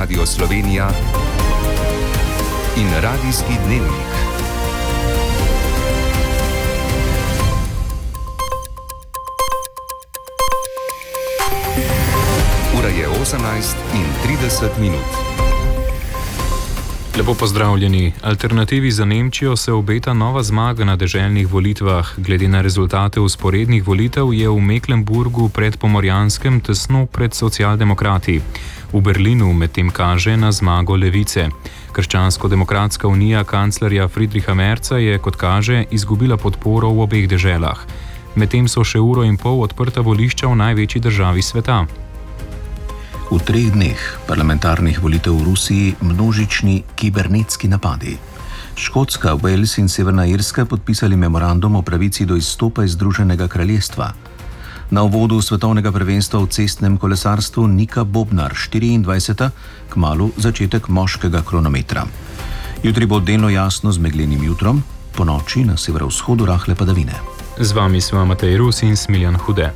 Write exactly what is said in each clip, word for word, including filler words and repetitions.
Radio Slovenija in Radijski dnevnik. Ura je osemnajst in trideset minut. Lepo pozdravljeni. Alternativi za Nemčijo se obeta nova zmaga na deželnih volitvah. Glede na rezultate vzporednih volitev je v Mecklenburgu pred Pomorjanskem tesno pred socialdemokrati. V Berlinu medtem kaže na zmago levice. Krščansko-demokratska unija kanclerja Friedricha Merza je, kot kaže, izgubila podporo v obeh deželah. Medtem so še uro in pol odprta volišča v največji državi sveta. V treh dneh parlamentarnih volitev v Rusiji množični kibernetski napadi. Škotska, Wales in Severna Irska podpisali memorandum o pravici do izstopa iz Združenega kraljestva. Na uvodu svetovnega prvenstva v cestnem kolesarstvu Nika Bobnar, štiriindvajseta, kmalu začetek moškega kronometra. Jutri bo delno jasno z meglenim jutrom, po noči na severovzhodu rahle padavine. Z vami smo Matej Rus in Smiljan Hude.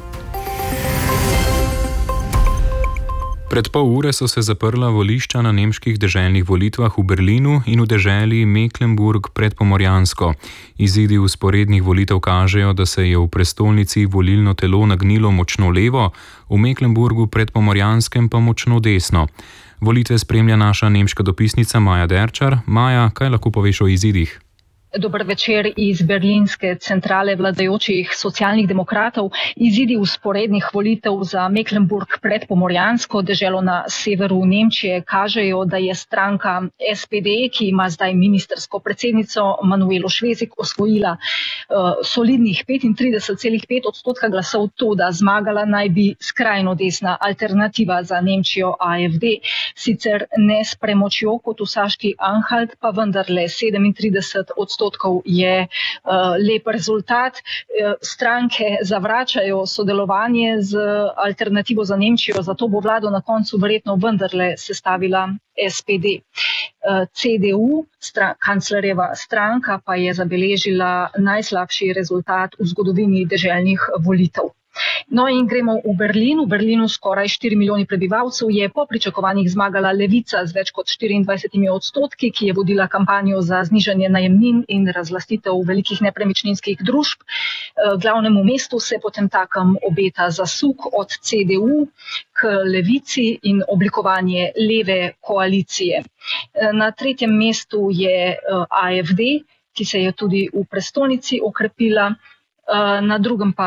Pred pol ure so se zaprla volišča na nemških deželnih volitvah v Berlinu in v deželi Mecklenburg pred Pomorjansko. Izidi vzporednih volitev kažejo, da se je v prestolnici volilno telo nagnilo močno levo, v Mecklenburgu pred Pomorjanskem pa močno desno. Volitve spremlja naša nemška dopisnica Maja Derčar. Maja, kaj lahko poveš o izidih? Dober večer iz berlinske centrale vladajočih socialnih demokratov. Izidi vzporednih volitev za Mecklenburg pred Pomorjansko, deželo na severu Nemčije, kažejo, da je stranka S P D, ki ima zdaj ministersko predsednico Manuelo Švezik, osvojila uh, solidnih petintrideset celih pet odstotka glasov, to, da zmagala naj bi skrajno desna alternativa za Nemčijo A F D. Sicer ne s premočjo kot v Saški Anhalt, pa vendarle sedemintrideset odstotkov je uh, lep rezultat. Stranke zavračajo sodelovanje z alternativo za Nemčijo, zato bo vlado na koncu verjetno vendarle sestavila S P D. Uh, C D U, stra- kanclerjeva stranka, pa je zabeležila najslabši rezultat v zgodovini deželnih volitev. No in gremo v Berlin. V Berlinu skoraj štiri milijoni prebivalcev je po pričakovanjih zmagala levica z več kot štiriindvajsetimi odstotki, ki je vodila kampanjo za znižanje najemnin in razlastitev velikih nepremičninskih družb. Glavnemu mestu se potemtakem obeta zasuk od C D U k levici in oblikovanje leve koalicije. Na tretjem mestu je A F D, ki se je tudi v prestolnici okrepila, na drugem pa,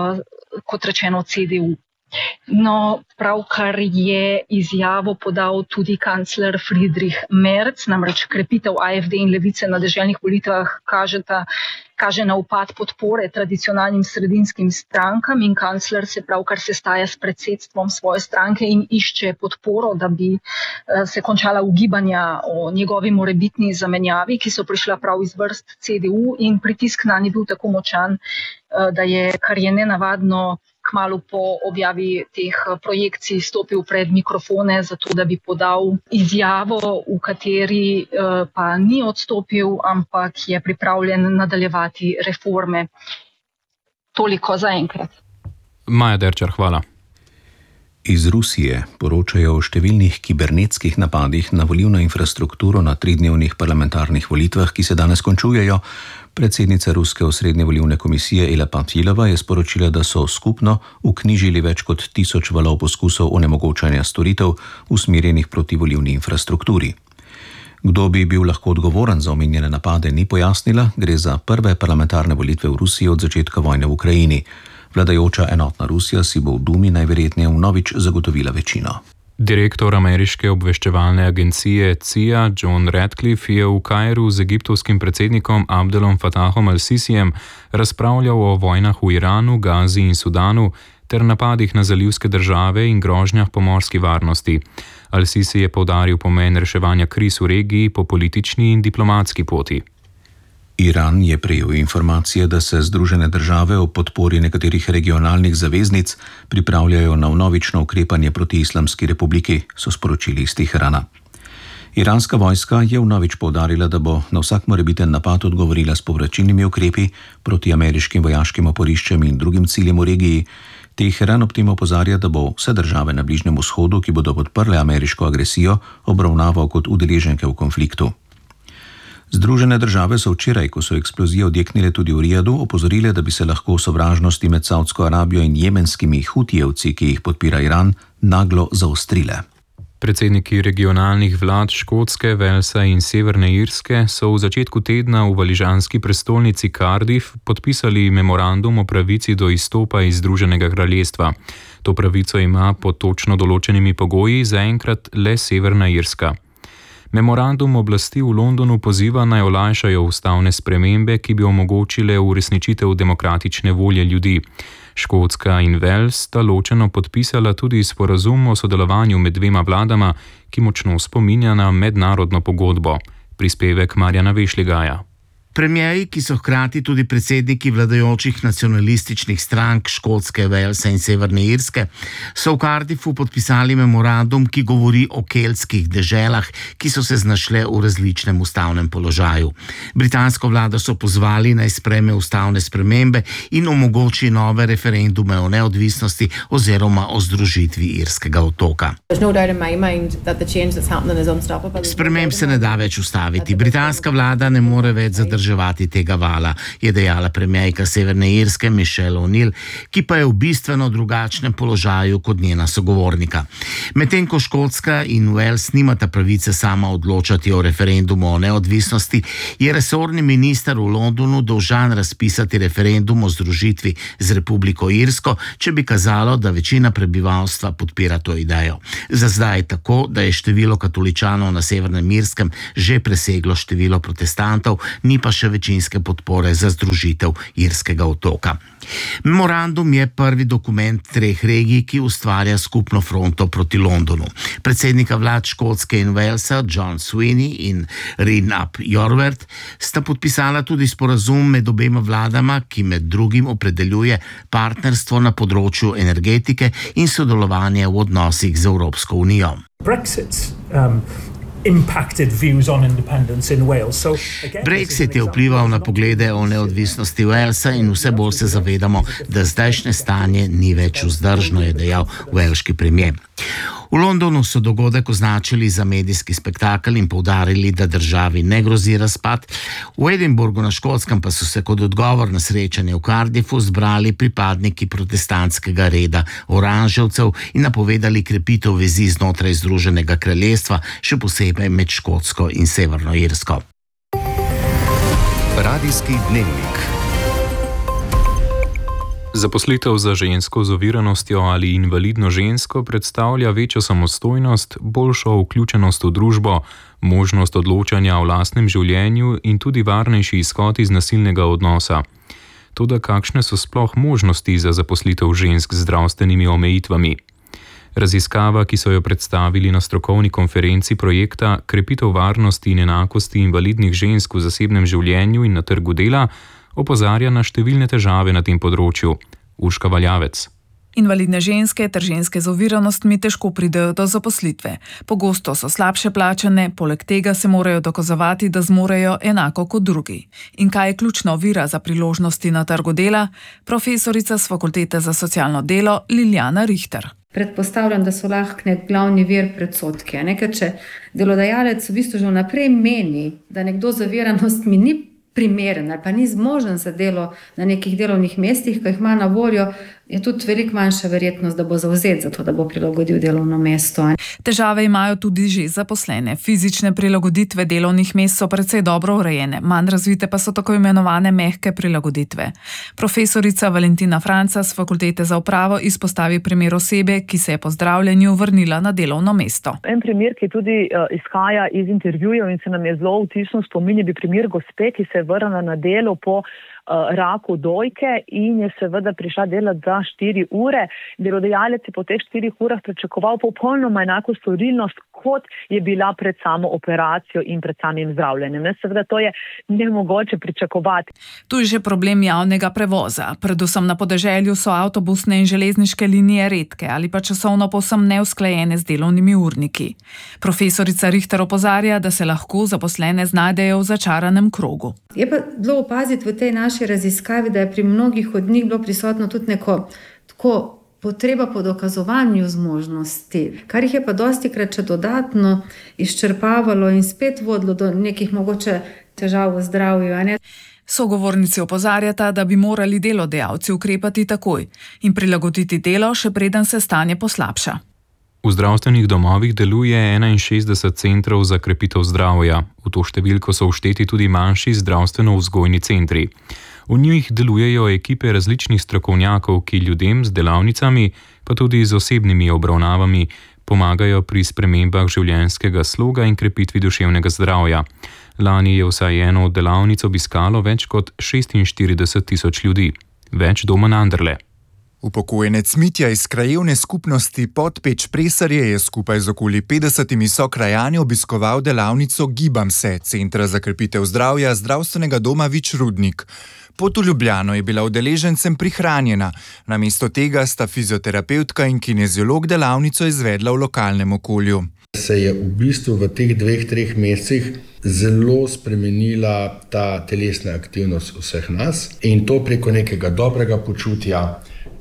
kot rečeno, C D U. No, pravkar je izjavo podal tudi kancler Friedrich Merz, namreč krepitev A F D in levice na deželnih volitvah kažeta, kaže na upad podpore tradicionalnim sredinskim strankam in kancler se pravkar sestaja s predsedstvom svoje stranke in išče podporo, da bi se končala ugibanja o njegovi morebitni zamenjavi, ki so prišla prav iz vrst C D U, in pritisk na nje bil tako močan, da je, kar je nenavadno, kmalu po objavi teh projekcij stopil pred mikrofone, zato da bi podal izjavo, v kateri pa ni odstopil, ampak je pripravljen nadaljevati reforme. Toliko za enkrat. Maja Derčar, hvala. Iz Rusije poročajo o številnih kibernetskih napadih na volilno infrastrukturo na tridnevnih parlamentarnih volitvah, ki se danes končujejo. Predsednica Ruske osrednje volilne komisije Ela Patvylova je sporočila, da so skupno vknjižili več kot tisoč valov poskusov onemogočanja storitev usmerjenih proti volilni infrastrukturi. Kdo bi bil lahko odgovoren za omenjene napade, ni pojasnila. Gre za prve parlamentarne volitve v Rusiji od začetka vojne v Ukrajini. Vladajoča enotna Rusija si bo v Dumi najverjetneje vnovič zagotovila večino. Direktor ameriške obveščevalne agencije C I A John Ratcliffe je v Kairu z egiptovskim predsednikom Abdelom Fattahom al-Sisijem razpravljal o vojnah v Iranu, Gazi in Sudanu ter napadih na zalivske države in grožnjah pomorski varnosti. Al-Sisi je poudaril pomen reševanja kriz v regiji po politični in diplomatski poti. Iran je prejel informacije, da se Združene države ob podpori nekaterih regionalnih zaveznic pripravljajo na vnovično ukrepanje proti Islamski republiki, so sporočili iz Teherana. Iranska vojska je vnovič poudarila, da bo na vsak morebiten napad odgovorila s povračilnimi ukrepi proti ameriškim vojaškim oporiščem in drugim ciljem v regiji. Teheran ob tem opozarja, da bo vse države na Bližnjem vzhodu, ki bodo podprle ameriško agresijo, obravnaval kot udeleženke v konfliktu. Združene države so včeraj, ko so eksplozije odjeknile tudi v Rijadu, opozorile, da bi se lahko sovražnosti med Savdsko Arabijo in jemenskimi hutijevci, ki jih podpira Iran, naglo zaostrile. Predsedniki regionalnih vlad Škotske, Walesa in Severne Irske so v začetku tedna v valižanski prestolnici Cardiff podpisali memorandum o pravici do izstopa iz Združenega kraljestva. To pravico ima pod točno določenimi pogoji zaenkrat le Severna Irska. Memorandum oblasti v Londonu poziva naj olajšajo ustavne spremembe, ki bi omogočile uresničitev demokratične volje ljudi. Škotska in Wales sta ločeno podpisala tudi sporazum o sodelovanju med dvema vladama, ki močno spominja na mednarodno pogodbo. Prispevek Marjana Vešligaja. Premierji, ki so hkrati tudi predsedniki vladajočih nacionalističnih strank Škotske, Walesa in Severne Irske, so v Cardiffu podpisali memorandum, ki govori o keltskih deželah, ki so se znašle v različnem ustavnem položaju. Britansko vlado so pozvali naj sprejme ustavne spremembe in omogoči nove referendume o neodvisnosti oziroma o združitvi Irskega otoka. Sprememb se ne da več ustaviti. Britanska vlada ne more več zadržati tega vala, je dejala premierka Severne Irske Michelle O'Neill, ki pa je v bistveno drugačnem položaju kot njena sogovornika. Medtem ko Škotska in Wales nimata pravice sama odločati o referendumu o neodvisnosti, je resorni minister v Londonu dolžan razpisati referendum o združitvi z Republiko Irsko, če bi kazalo, da večina prebivalstva podpira to idejo. Za zdaj je tako, da je število katoličanov na Severnem Irskem že preseglo število protestantov, ni pa še večinske podpore za združitev Irskega otoka. Memorandum je prvi dokument treh regij, ki ustvarja skupno fronto proti Londonu. Predsednika vlad Škotske in Walesa John Sweeney in Rin ap Jorvert sta podpisala tudi sporazum med obema vladama, ki med drugim opredeljuje partnerstvo na področju energetike in sodelovanje v odnosih z Evropsko unijo. Brexit, um... Brexit je vplival na poglede o neodvisnosti Walesa in vse bolj se zavedamo, da zdajšnje stanje ni več vzdržno, je dejal velški premier. V Londonu so dogodek označili za medijski spektakel in poudarili, da državi ne grozi razpad. V Edinburgu na Škotskem pa so se kot odgovor na srečanje v Cardiffu zbrali pripadniki protestantskega reda oranževcev in napovedali krepitev vezi znotraj Združenega kraljestva, še posebej med Škotsko in Severno Irsko. Radijski dnevnik. Zaposlitev za žensko z oviranostjo ali invalidno žensko predstavlja večjo samostojnost, boljšo vključenost v družbo, možnost odločanja o lastnem življenju in tudi varnejši izhod iz nasilnega odnosa. Toda kakšne so sploh možnosti za zaposlitev žensk z zdravstvenimi omejitvami? Raziskava, ki so jo predstavili na strokovni konferenci projekta Krepitev varnosti in enakosti invalidnih žensk v zasebnem življenju in na trgu dela, opozarja na številne težave na tem področju. Urška Valjavec. Invalidne ženske ter ženske z oviranostmi težko pridejo do zaposlitve. Pogosto so slabše plačane, poleg tega se morajo dokazovati, da zmorejo enako kot drugi. In kaj je ključna ovira za priložnosti na trgu dela? Profesorica s Fakultete za socialno delo Liljana Richter. Predpostavljam, da so lahko nek glavni vir predsodki. Ker če delodajalec v bistvu že vnaprej meni, da nekdo z oviranostmi ni primeren ali pa ni zmožen za delo na nekih delovnih mestih, ki jih ima na voljo, je tudi veliko manjša verjetnost, da bo zavzet za to, da bo prilagodil delovno mesto. Težave imajo tudi že zaposlene. Fizične prilagoditve delovnih mest so precej dobro urejene, manj razvite pa so tako imenovane mehke prilagoditve. Profesorica Valentina Franca s Fakultete za upravo izpostavi primer osebe, ki se je po zdravljenju vrnila na delovno mesto. En primer, ki tudi uh, izhaja iz intervjujev in se nam je zelo vtisnil spomin, je bil primer gospe, ki se je vrnila na delo po raku dojke in je seveda prišla delati za štiri ure. Delodajalec je po teh štirih urah pričakoval popolnoma enako storilnost, kot je bila pred samo operacijo in pred samim zdravljenjem. Seveda to je nemogoče pričakovati. Tu je že problem javnega prevoza. Predvsem na podeželju so avtobusne in železniške linije redke ali pa časovno povsem neusklajene z delovnimi urniki. Profesorica Richter opozarja, da se lahko zaposlene znajdejo v začaranem krogu. Je pa zelo opaziti v tej naši raziskavi, da je pri mnogih od njih bilo prisotno tudi neko tako potreba po dokazovanju zmožnosti, kar jih je pa dostikrat še dodatno izčrpavalo in spet vodilo do nekih mogoče težav v zdravju. A ne? Sogovornici opozarjata, da bi morali delodajalci ukrepati takoj in prilagoditi delo, še preden se stanje poslabša. V zdravstvenih domovih deluje enainšestdeset centrov za krepitev zdravja. V to številko so všteti tudi manjši zdravstveno-vzgojni centri. V njih delujejo ekipe različnih strokovnjakov, ki ljudem z delavnicami, pa tudi z osebnimi obravnavami, pomagajo pri spremembah življenjskega sloga in krepitvi duševnega zdravja. Lani je vsaj eno od delavnic obiskalo več kot šestinštirideset tisoč ljudi. Več Domen Anderle. Upokojenec Mitja iz krajevne skupnosti Podpeč-Presarje je skupaj z okoli petdesetimi sokrajani obiskoval delavnico Gibam se, Centra za krepitev zdravja zdravstvenega doma Vič Rudnik. Pot v Ljubljano je bila udeležencem prihranjena. Namesto tega sta fizioterapevtka in kineziolog delavnico izvedla v lokalnem okolju. Se je v bistvu v teh dveh, treh mesecih zelo spremenila ta telesna aktivnost vseh nas in to preko nekega dobrega počutja,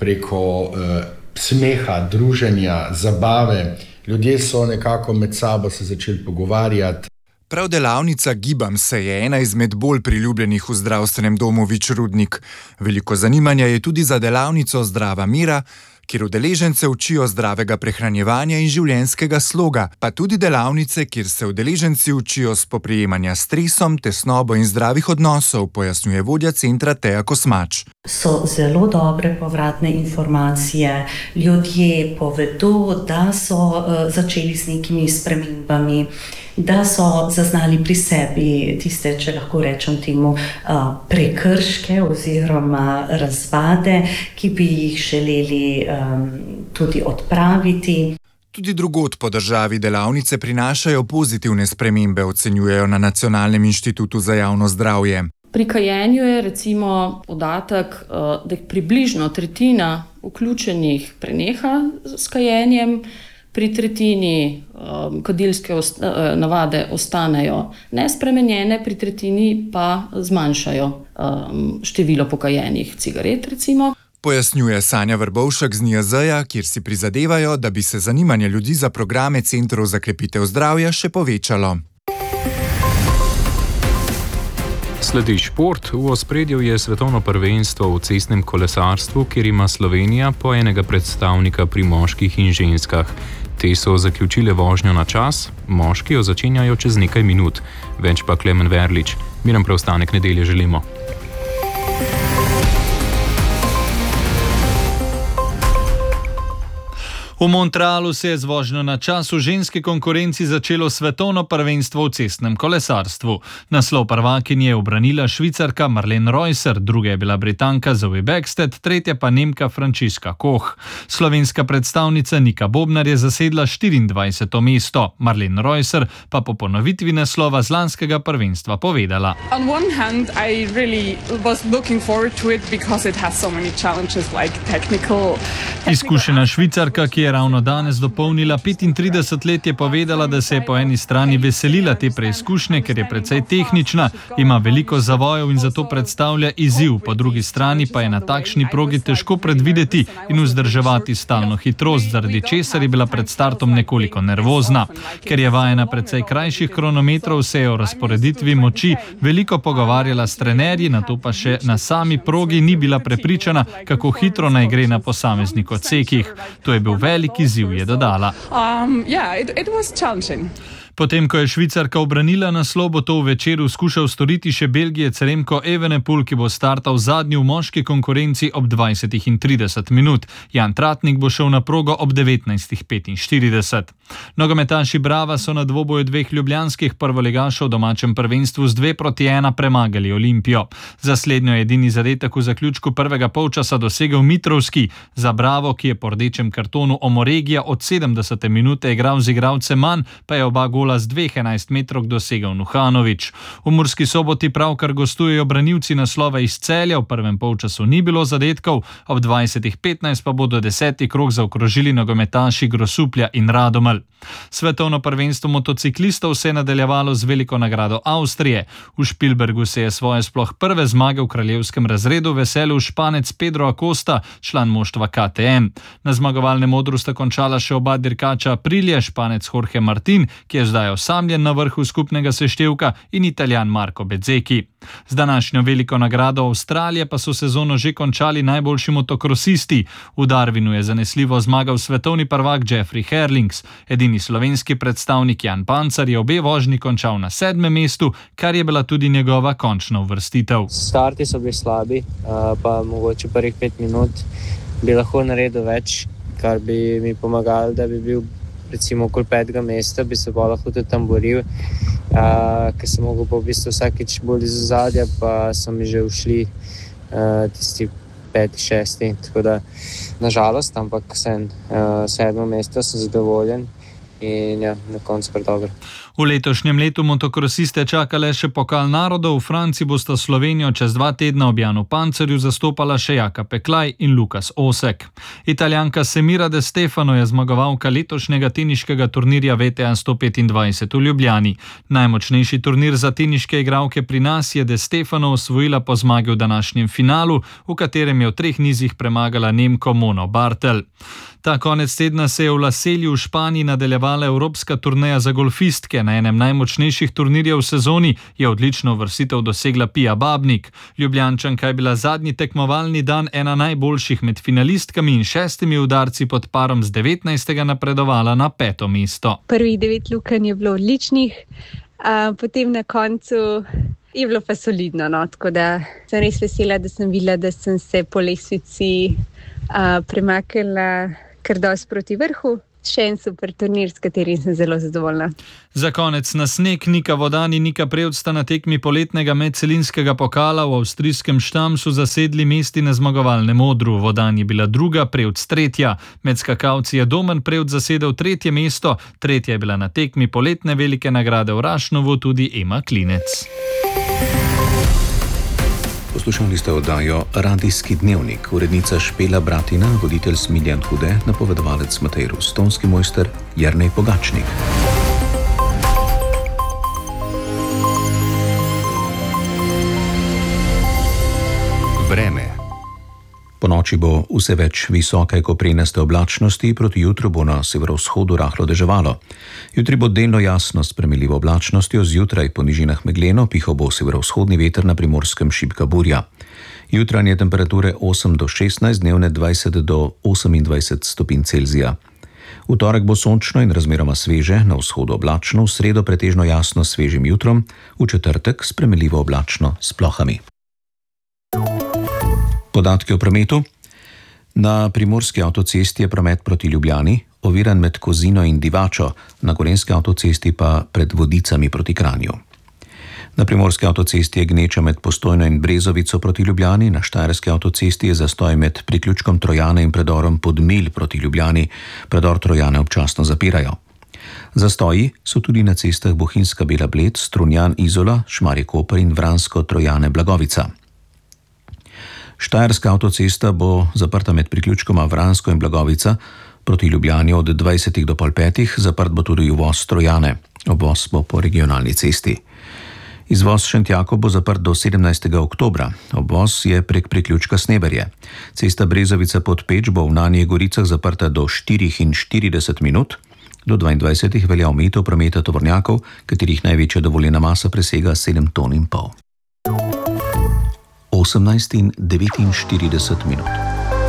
preko eh, smeha, druženja, zabave. Ljudje so nekako med sabo se začeli pogovarjati. Prav delavnica Gibam se je ena izmed bolj priljubljenih v zdravstvenem domu Vič Rudnik. Veliko zanimanja je tudi za delavnico Zdrava mira, kjer udeležence učijo zdravega prehranjevanja in življenjskega sloga, pa tudi delavnice, kjer se udeleženci učijo spoprijemanja s stresom, tesnobo in zdravih odnosov, pojasnjuje vodja centra Teja Kosmač. So zelo dobre povratne informacije, ljudje povedo, da so uh, začeli s nekimi spremembami, da so zaznali pri sebi tiste, če lahko rečem temu, uh, prekrške oziroma razvade, ki bi jih želeli um, tudi odpraviti. Tudi drugod po državi delavnice prinašajo pozitivne spremembe, ocenjujejo na Nacionalnem inštitutu za javno zdravje. Pri kajenju je recimo podatek, da je približno tretjina vključenih preneha s kajenjem, pri tretjini kadilske navade ostanejo nespremenjene, pri tretjini pa zmanjšajo število pokajenih cigaret recimo. Pojasnjuje Sanja Vrbovšek z N I Z-ja, kjer si prizadevajo, da bi se zanimanje ljudi za programe centrov za krepitev zdravja še povečalo. Sledi šport. V ospredju je svetovno prvenstvo v cestnem kolesarstvu, kjer ima Slovenija po enega predstavnika pri moških in ženskah. Te so zaključile vožnjo na čas, moški jo začenjajo čez nekaj minut. Več pa Klemen Verlič. Miren preostanek nedelje želimo. V Montrealu se je z vožnjo na čas v ženski konkurenci začelo svetovno prvenstvo v cestnem kolesarstvu. Naslov prvakinje je ubranila Švicarka Marlene Reusser, druga je bila Britanka Zoe Bäckstedt, tretja pa Nemka Frančiska Koch. Slovenska predstavnica Nika Bobnar je zasedla štiriindvajseto mesto. Marlene Reusser pa po ponovitvi naslova z lanskega prvenstva povedala. On one hand, I really was looking forward to it because it has so many challenges like technical. Izkušena Švicarka, ki je ravno danes dopolnila petintrideset let, je povedala, da se je po eni strani veselila te preizkušnje, ker je precej tehnična, ima veliko zavojev in zato predstavlja izziv. Po drugi strani pa je na takšni progi težko predvideti in vzdrževati stalno hitrost, zaradi česar je bila pred startom nekoliko nervozna. Ker je vajena precej krajših kronometrov, se je o razporeditvi moči veliko pogovarjala s trenerji, nato pa še na sami progi ni bila prepričana, kako hitro naj gre na posameznih odsekih. To je bil velik izziv, je dodala. Um, yeah, it, it was challenging. Potem, ko je Švicarka obranila naslov, bo to v večeru skušal storiti še Belgijec Remko Evenepoel, ki bo startal zadnji v moški konkurenci ob dvajsetih in trideset minut. Jan Tratnik bo šel na progo ob devetnajstih petinštirideset. Nogometaši Brava so na dvoboju dveh ljubljanskih prvoligašev v domačem prvenstvu z dve proti ena premagali Olimpijo. Za slednjo je edini zadetek v zaključku prvega polčasa dosegel Mitrovski. Za Bravo, ki je po rdečem kartonu Omoregija od sedemdesete minute igral z igralcem manj, pa je oba gola gola z dveh enajstmetrovk dosegel Nuhanović. V Murski Soboti pravkar gostujejo branilci naslova iz Celja, v prvem polčasu ni bilo zadetkov, ob dvajsetih petnajst pa bodo deseti krog zaokrožili nogometaši Grosuplja in Radomelj. Svetovno prvenstvo motociklistov se je nadaljevalo z veliko nagrado Avstrije. V Špilbergu se je svoje sploh prve zmage v kraljevskem razredu veselil Španec Pedro Acosta, član moštva K T M. Na zmagovalnem odru sta končala še oba dirkača Aprilije, Španec Jorge Martin, ki je zdaj osamljen na vrhu skupnega seštevka, in Italijan Marco Bezzecchi. Z današnjo veliko nagrado Avstralije pa so sezono že končali najboljši motokrosisti. V Darwinu je zanesljivo zmagal svetovni prvak Jeffrey Herlings. Edini slovenski predstavnik Jan Pancar je obe vožnji končal na sedmem mestu, kar je bila tudi njegova končna uvrstitev. Starti so bili slabi, pa mogoče prvih pet minut bi lahko naredil več, kar bi mi pomagalo, da bi bil recimo okoli petega mesta, bi se bolj lahko tudi tam boril, ker sem mogel pa v bistvu vsakič bolj iz ozadja, pa so mi že ušli tisti peti, šesti, tako da nažalost, ampak sem sedmo mesto, sem zadovoljen in ja, na koncu kar dobro. V letošnjem letu motokrosiste čaka le še pokal narodov. V Franciji bosta Slovenijo čez dva tedna ob Janu Pancerju zastopala še Jaka Peklaj in Lukas Osek. Italijanka Semira De Stefano je zmagovalka letošnjega teniškega turnirja V T A sto petindvajset v Ljubljani. Najmočnejši turnir za teniške igralke pri nas je De Stefano osvojila po zmagi v današnjem finalu, v katerem je v treh nizih premagala Nemko Mono Bartel. Ta konec tedna se je v Laselju v Španiji nadaljevala evropska turneja za golfistke. Na enem najmočnejših turnirjev v sezoni je odlično uvrstitev dosegla Pia Babnik. Ljubljančanka je bila zadnji tekmovalni dan ena najboljših med finalistkami in šestimi udarci pod parom z devetnajstega napredovala na peto mesto. Prvih devet lukenj je bilo odličnih, a potem na koncu je bilo pa solidno, no? Tako da sem res vesela, da sem videla, da sem se po lestvici a, premaknila kar dosti proti vrhu. Še en super turnir, s katerim sem zelo zadovoljna. Za konec na sneg. Nika Vodani in Nika Prevc sta na tekmi poletnega medcelinskega pokala v avstrijskem Štamsu zasedli mesti na zmagovalnem odru. Vodani je bila druga, Prevc tretja. Med skakalci je Domen Prevc zasedel tretje mesto, tretja je bila na tekmi poletne velike nagrade v Rašnovu tudi Ema Klinec. Poslušali ste oddajo Radijski dnevnik, urednica Špela Bratina, voditelj Smiljan Hude, napovedovalec Matej Rus, tonski mojster Jernej Pogačnik. Vreme. Po noči bo vse več visoke koprenaste oblačnosti, proti jutru bo na severovzhodu rahlo deževalo. Jutri bo delno jasno s premiljivo oblačnostjo, zjutraj po nižinah megleno, pihal bo severovzhodni veter, na Primorskem šibka burja. Jutranje temperature osem do šestnajst, dnevne dvajset do osemindvajset stopinj Celzija. V torek bo sončno in razmeroma sveže, na vzhodu oblačno, v sredo pretežno jasno s svežim jutrom, v četrtek s premiljivo oblačno s plohami. Podatki o prometu. Na primorski avtocesti je promet proti Ljubljani oviran med Kozino in Divačo, na gorenjski avtocesti pa pred Vodicami proti Kranju. Na primorski avtocesti je gneča med Postojno in Brezovico proti Ljubljani, na štajerski avtocesti je zastoj med priključkom Trojane in predorom Podmilj proti Ljubljani, predor Trojane občasno zapirajo. Zastoji so tudi na cestah Bohinjska Bela Bled, Strunjan Izola, Šmarje Koper in Vransko Trojane Blagovica. Štajerska avtocesta bo zaprta med priključkoma Vransko in Blagovica proti Ljubljani od dvajsetih do pol petih, zaprt bo tudi uvoz Trojane. Obvoz bo po regionalni cesti. Izvoz Šentjako bo zaprt do sedemnajstega oktobra. Obvoz je prek priključka Sneberje. Cesta Brezovica pod Peč bo v Nanjih Goricah zaprta do štiriinštirideset minut. Do dvaindvajsetih velja omejitev prometa tovornjakov, katerih največja dovoljena masa presega sedem ton in pol. osemnajst in devetinštirideset minut.